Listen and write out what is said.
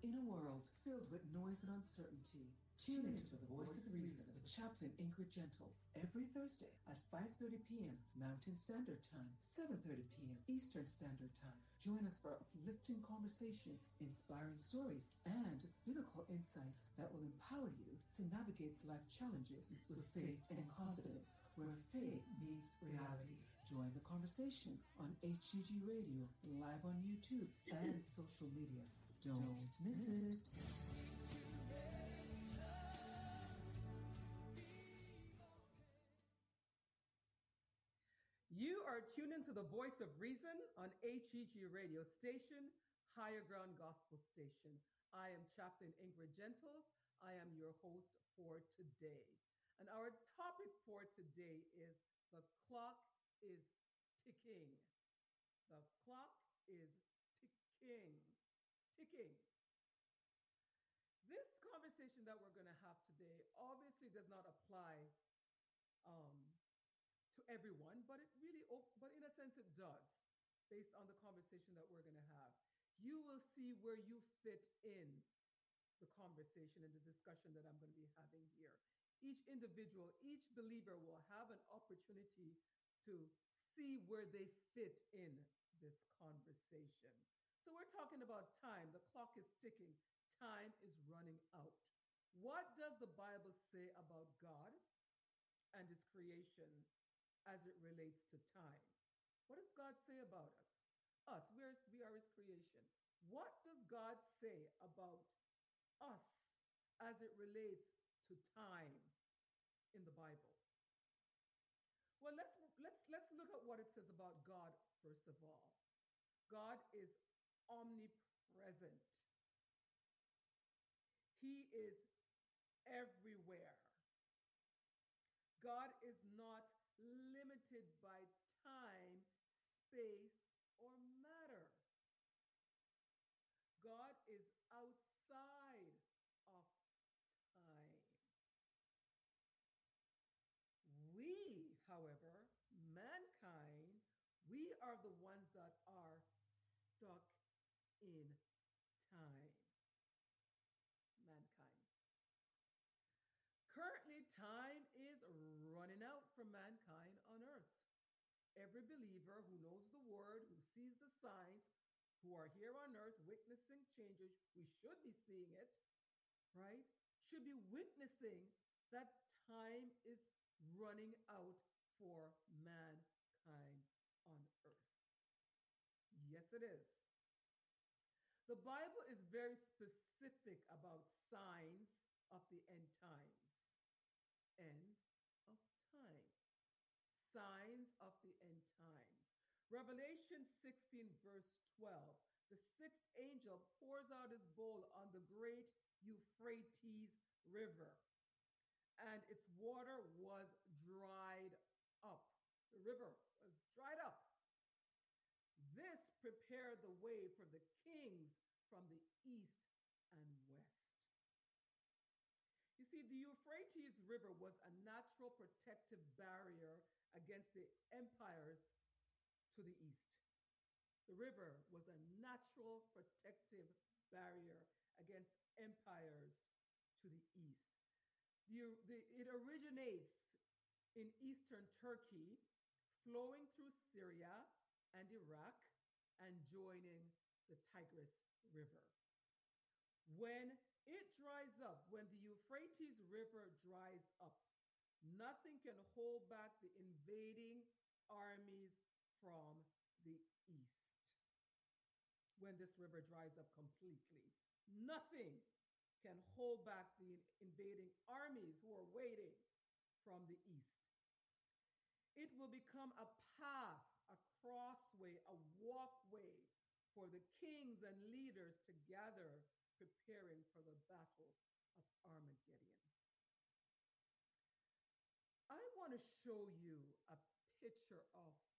In a world filled with noise and uncertainty, tune into the Voice of Reason with Chaplain Ingrid Gentles every Thursday at 5:30 p.m. Mountain Standard Time, 7:30 p.m. Eastern Standard Time. Join us for uplifting conversations, inspiring stories, and biblical insights that will empower you to navigate life challenges with faith and confidence, where faith meets reality. Join the conversation on HGG Radio, live on YouTube, and social media. Don't miss it. You are tuned into the Voice of Reason on HGG Radio Station, Higher Ground Gospel Station. I am Chaplain Ingrid Gentles. I am your host for today. And our topic for today is the clock is ticking. The clock is ticking. Ticking. This conversation that we're going to have today obviously does not apply to everyone, but but in a sense it does, based on the conversation that we're going to have. You will see where you fit in the conversation and the discussion that I'm going to be having here. Each individual, each believer will have an opportunity to see where they fit in this conversation. So we're talking about time. The clock is ticking. Time is running out. What does the Bible say about God and his creation as it relates to time? What does God say about us? We are his creation. What does God say about us as it relates to time in the Bible? Well, let's look at what it says about God first of all. God is omnipresent. He is everywhere. God is not limited by time, space, or matter. God is outside of time. We, however, mankind, we are the ones that are stuck in time. Mankind. Currently, time is running out for mankind on earth. Every believer who knows the word, who sees the signs, who are here on earth witnessing changes, we should be seeing it, right? Should be witnessing that time is running out for mankind on earth. Yes, it is. The Bible is very specific about signs of the end times. End of time. Signs of the end times. Revelation 16, verse 12. The sixth angel pours out his bowl on the great Euphrates River, and its water was dried up. The river was dried up. This prepared the way for the kings from the east and west. You see, the Euphrates River was a natural protective barrier against the empires to the east. The river was a natural protective barrier against empires to the east. It originates in eastern Turkey, flowing through Syria and Iraq, and joining the Tigris River. When it dries up, when the Euphrates River dries up, nothing can hold back the invading armies from the east. When this river dries up completely, nothing can hold back the invading armies who are waiting from the east. It will become a path, a crossway, a walkway for the kings and leaders to gather, preparing for the battle of Armageddon. I want to show you a picture of